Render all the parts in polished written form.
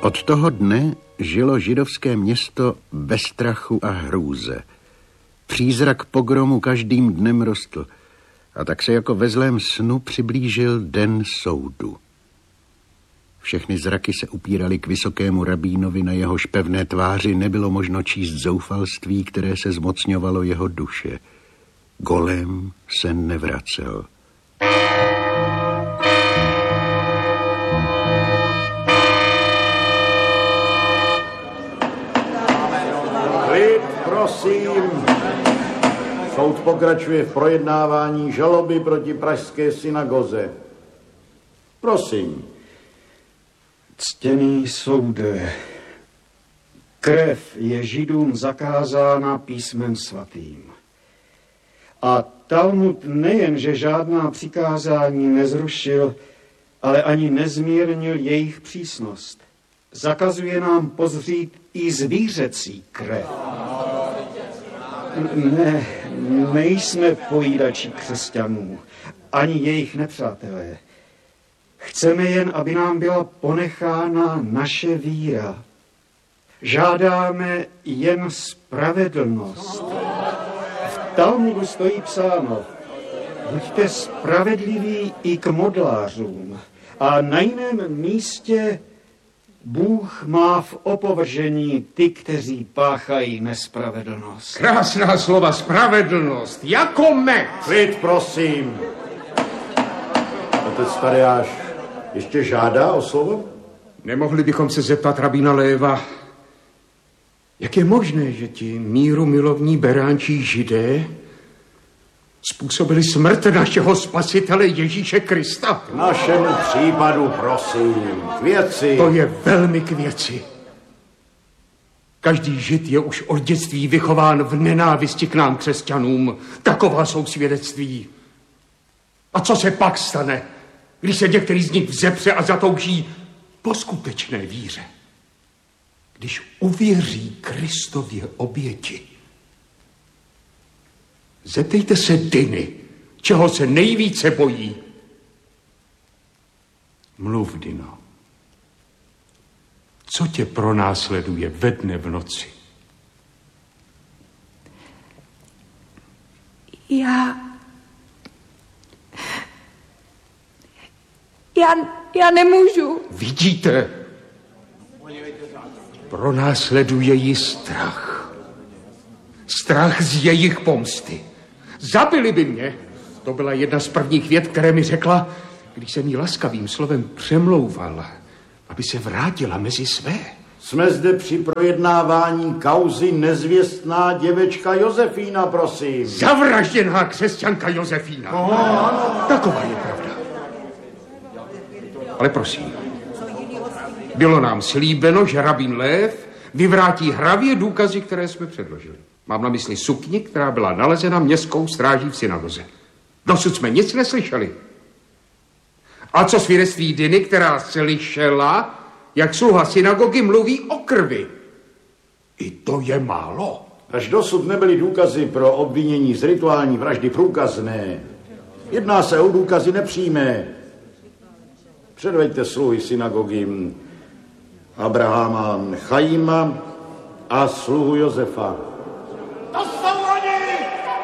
Od toho dne žilo židovské město bez strachu a hrůze. Přízrak pogromu každým dnem rostl a tak se jako ve zlém snu přiblížil den soudu. Všechny zraky se upíraly k vysokému rabínovi, na jehož pevné tváři nebylo možno číst zoufalství, které se zmocňovalo jeho duše. Golem se nevracel. Klid, prosím. Soud pokračuje v projednávání žaloby proti pražské synagoze. Prosím. Ctěný soude, krev je Židům zakázána písmem svatým. A Talmud nejen, že žádná přikázání nezrušil, ale ani nezmírnil jejich přísnost. Zakazuje nám pozřít i zvířecí krev. Ne, nejsme pojídači křesťanů, ani jejich nepřátelé. Chceme jen, aby nám byla ponechána naše víra. Žádáme jen spravedlnost. V Talmudu stojí psáno: buďte spravedliví i k modlářům. A na jiném místě: Bůh má v opovržení ty, kteří páchají nespravedlnost. Krásná slova, spravedlnost, jako med. Klid, prosím. Otec Tadeáš ještě žádá o slovo? Nemohli bychom se zeptat rabína Léva, jak je možné, že ti mírumilovní beránčí Židé způsobili smrt našeho spasitele Ježíše Krista? K našemu případu, prosím, k věci. To je velmi k věci. Každý Žid je už od dětství vychován v nenávisti k nám křesťanům. Taková jsou svědectví. A co se pak stane, když se některý z nich vzepře a zatouží po skutečné víře? Když uvěří Kristově oběti. Zeptejte se Diny, čeho se nejvíce bojí. Mluv, Dino. Co tě pronásleduje ve dne v noci? Já nemůžu. Vidíte? Pronásleduje ji strach. Strach z jejich pomsty. Zabili by mě. To byla jedna z prvních vět, které mi řekla, když jsem jí laskavým slovem přemlouval, aby se vrátila mezi své. Jsme zde při projednávání kauzy nezvěstná děvečka Josefína, prosím. Zavražděná křesťanka Josefína. Taková je pravda. Ale prosím, bylo nám slíbeno, že rabín Lév vyvrátí hravě důkazy, které jsme předložili. Mám na mysli sukni, která byla nalezena městskou stráží v synagoze. Dosud jsme nic neslyšeli. A co svědectví Diny, která slyšela, jak sluha synagogy mluví o krvi? I to je málo. Až dosud nebyly důkazy pro obvinění z rituální vraždy průkazné. Jedná se o důkazy nepřímé. Předveďte sluhy synagogy Abrahama Chaima a sluhu Josefa. To jsou oni!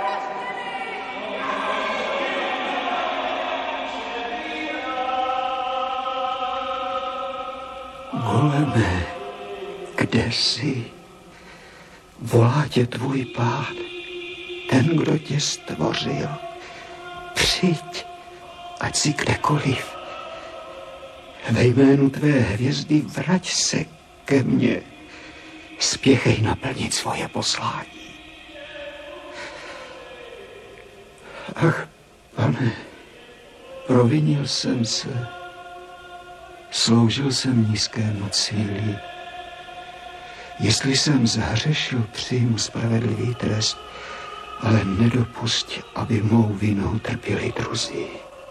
Goleme, kde jsi? Volá tě tvůj Pán, ten, kdo tě stvořil. Přijď, ať jsi kdekoliv. Ve jménu tvé hvězdy vrať se ke mně. Spěchej naplnit svoje poslání. Ach, Pane, provinil jsem se. Sloužil jsem nízkému cíli. Jestli jsem zhřešil, přijmu spravedlivý trest, ale nedopusť, aby mou vinou trpěli druzí.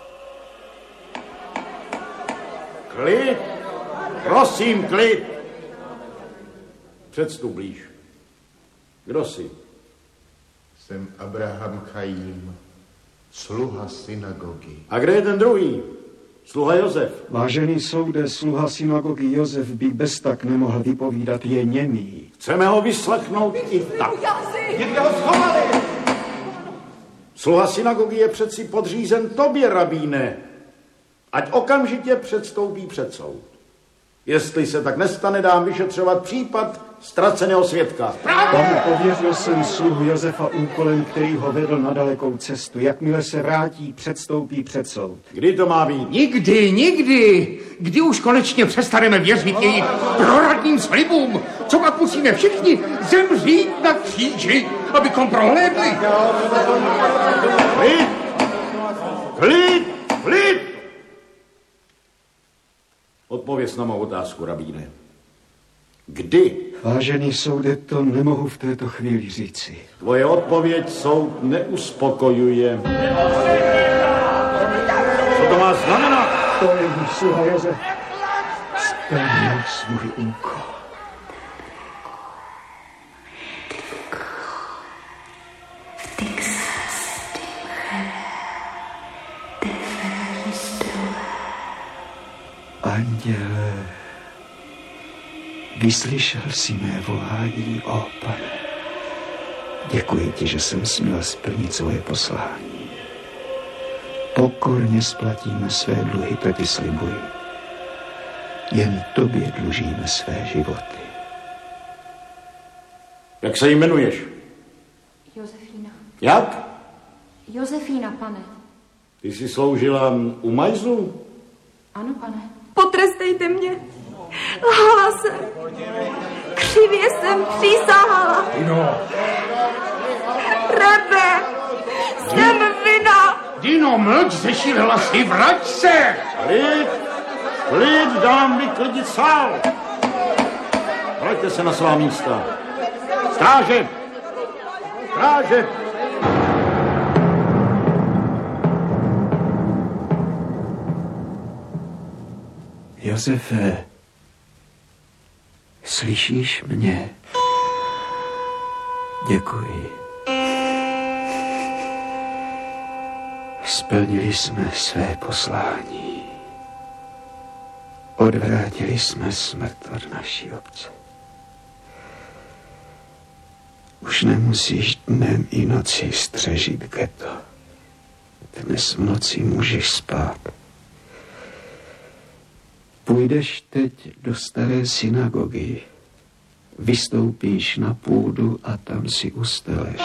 Klid! Prosím, klid! Předstup blíž. Kdo jsi? Jsem Abraham Chaim, sluha synagogy. A kde je ten druhý? Sluha Josef. Vážený soude, sluha synagogy Josef by bez tak nemohl vypovídat, je němý. Chceme ho vyslechnout i tak. Někde ho schovali! Sluha synagogy je přeci podřízen tobě, rabíne. Ať okamžitě předstoupí před soud. Jestli se tak nestane, dám vyšetřovat případ ztraceného svědka. Pane, pověřil jsem sluhu Josefa úkolem, který ho vedl na dalekou cestu. Jakmile se vrátí, předstoupí před soud. Kdy to má být? Nikdy. Kdy už konečně přestaneme věřit jejich proradním slibům? Co pak musíme všichni zemřít na kříži, abychom prohlédli? Klid! Odpověz na mou otázku, rabíne. Kdy? Vážený soude, to nemohu v této chvíli říci. Tvoje odpověď soud neuspokojuje. Co to má znamenat? To je můj sluha Josef. Splnil svůj úkol. Anděle, vyslyšel jsi mé volání, ó Pane. Děkuji ti, že jsem směl splnit svoje poslání. Pokorně splatíme své dluhy, to ti slibuji. Jen tobě dlužíme své životy. Jak se jmenuješ? Josefína. Jak? Josefína, pane. Ty jsi sloužila u Majzlu? Ano, pane. Potrestejte mě. Lhala jsem. Křivě jsem přísahala. Dino. Rebe, jsem vina. Dino, mlč, zešílela si, vrať se! Klid, dám vyklidit sál. Vraťte se na svá místa. Stráže! Josefe, slyšíš mě? Děkuji. Splnili jsme své poslání. Odvrátili jsme smrt od naší obce. Už nemusíš dnem i nocí střežit ghetto. Dnes v noci můžeš spát. Půjdeš teď do staré synagogy, vystoupíš na půdu a tam si usteleš.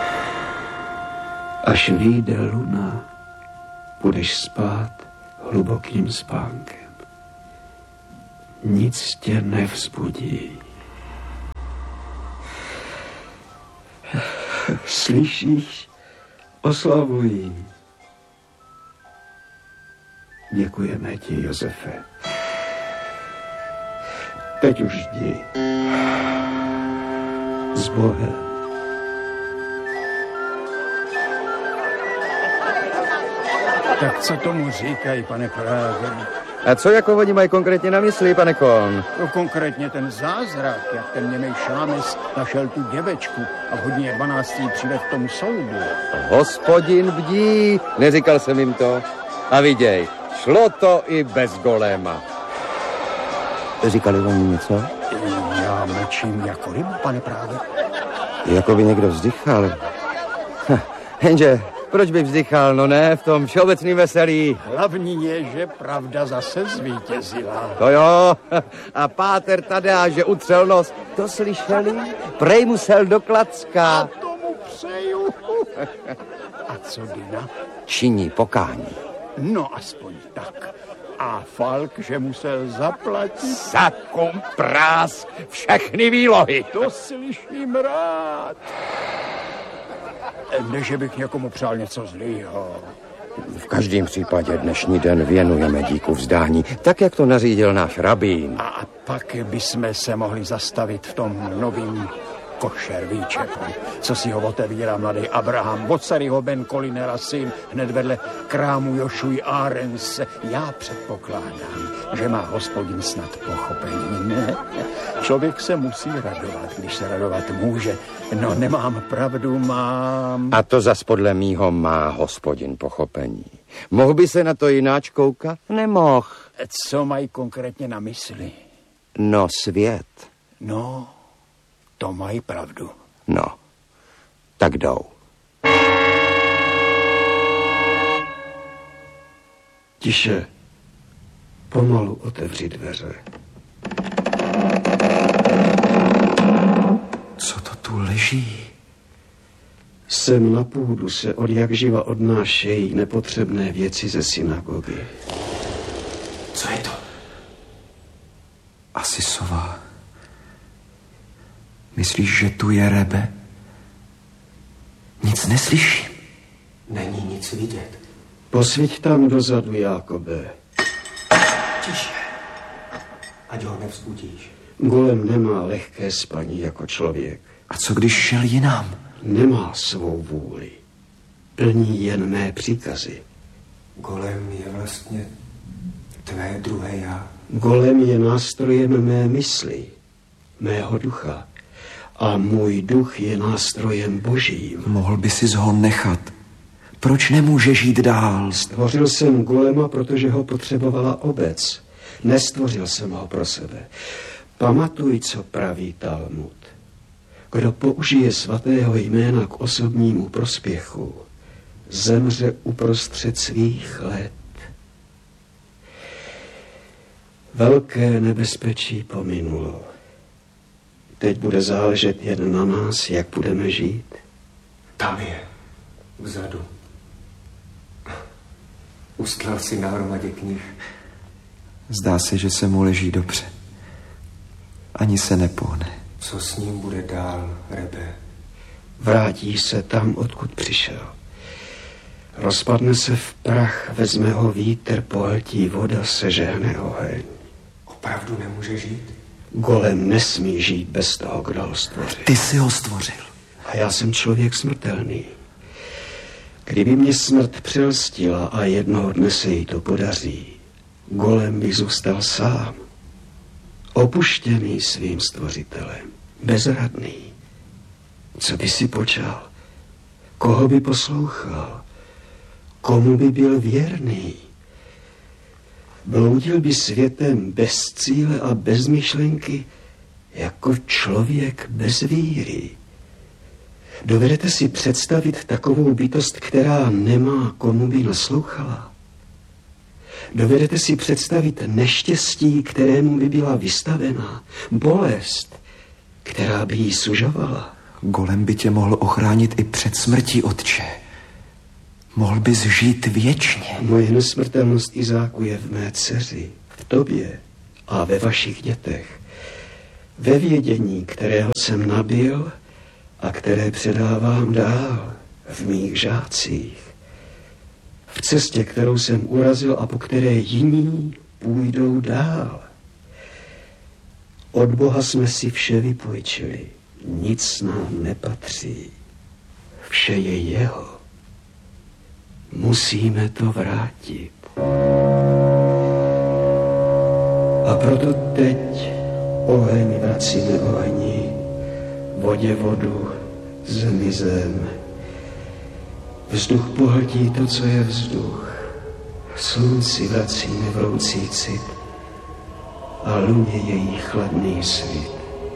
Až vyjde luna, budeš spát hlubokým spánkem. Nic tě nevzbudí. Slyšíš? Oslavují. Děkujeme ti, Josefe. Teď už jdi. S Bohem. Tak co tomu říkají, pane Práve? A co jako oni mají konkrétně na mysli, pane Kohn? No konkrétně ten zázrak, jak ten němej šámes našel tu děvečku a v hodině 12. přijde k tomu soudu. Hospodin bdí, neříkal jsem jim to. A viděj, šlo to i bez goléma. Říkali oni něco? Já mlčím jako ryba, pane Práve. Jako by někdo vzdychal. Jenže, proč by vzdychal, no ne, v tom všeobecným veselí. Hlavní je, že pravda zase zvítězila. To jo, a páter Tadeáš, že utřel nos, to slyšeli? Prej musel do Klacka. A tomu přeju. A co Dina? Činí pokání. No aspoň tak. A Falk, že musel zaplatit? Sakum prásk, všechny výlohy. To slyším rád. Ne, že bych někomu přál něco zlýho. V každém případě dnešní den věnujeme díku vzdání, tak jak to nařídil náš rabín. A pak bychom se mohli zastavit v tom novém košer výčepu. Co si ho otevírá mladý Abraham, od starého Ben Colinera syn, hned vedle krámu Jošuj Arense. Já předpokládám, že má Hospodin snad pochopení, ne? Člověk se musí radovat, když se radovat může. No, nemám pravdu, mám. A to zas podle mýho má Hospodin pochopení. Mohl by se na to jináč koukat? Nemohl. Co mají konkrétně na mysli? No, svět. No, to mají pravdu. No, tak jdou. Tiše, pomalu otevři dveře. Co to tu leží? Sem na půdu se od jak živa odnášejí nepotřebné věci ze synagogy. Co je to? Asi sova. Myslíš, že tu je Rebe? Nic neslyším. Není nic vidět. Posviť tam dozadu, Jákobe. Tiše. Ať ho nevzbudíš. Golem nemá lehké spaní jako člověk. A co když šel jinam? Nemá svou vůli. Plní jen mé příkazy. Golem je vlastně tvé druhé já. Golem je nástrojem mé mysli, mého ducha. A můj duch je nástrojem božím. Mohl by si ho nechat. Proč nemůže žít dál? Stvořil jsem golema, protože ho potřebovala obec. Nestvořil jsem ho pro sebe. Pamatuj, co praví Talmud. Kdo použije svatého jména k osobnímu prospěchu, zemře uprostřed svých let. Velké nebezpečí pominulo. Teď bude záležet jen na nás, jak budeme žít. Tam je, vzadu. Ustlal si na hromadě knih. Zdá se, že se mu leží dobře. Ani se nepohne. Co s ním bude dál, Rebe? Vrátí se tam, odkud přišel. Rozpadne se v prach, vezme ho vítr, pohltí voda, sežehne oheň. Opravdu nemůže žít? Golem nesmí žít bez toho, kdo ho stvořil. Ty jsi ho stvořil. A já jsem člověk smrtelný. Kdyby mě smrt přelstila a jednoho dne se jí to podaří, golem by zůstal sám. Opuštěný svým stvořitelem. Bezradný. Co by si počal? Koho by poslouchal? Komu by byl věrný? Bloudil by světem bez cíle a bez myšlenky, jako člověk bez víry. Dovedete si představit takovou bytost, která nemá komu by naslouchala? Dovedete si představit neštěstí, kterému by byla vystavená, bolest, která by jí sužovala? Golem by tě mohl ochránit i před smrtí, otče. Mohl bys žít věčně. Moje nesmrtelnost, Izáku, je v mé dceři, v tobě a ve vašich dětech. Ve vědění, kterého jsem nabyl a které předávám dál v mých žácích. V cestě, kterou jsem urazil a po které jiní půjdou dál. Od Boha jsme si vše vypůjčili. Nic nám nepatří. Vše je jeho. Musíme to vrátit. A proto teď oheň vracíme ohni, vodě vodu, zemi zem. Vzduch pohltí to, co je vzduch. Slunci vracíme vroucí cit a luně její chladný svit.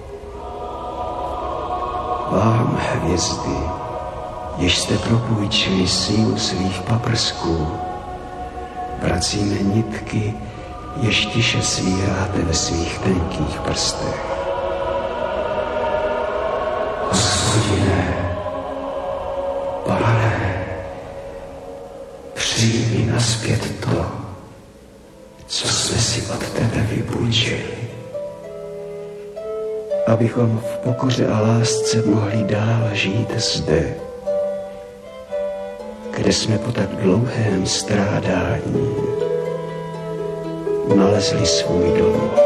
Vám, hvězdy, jež jste propůjčili sílu svých paprsků, vracíme nitky, jež tiše svíráte ve svých tenkých prstech. Hospodine, Pane, přijmi nazpět to, co jsme si od tebe vypůjčili, abychom v pokoře a lásce mohli dál žít zde, kde jsme po tak dlouhém strádání nalezli svůj domov.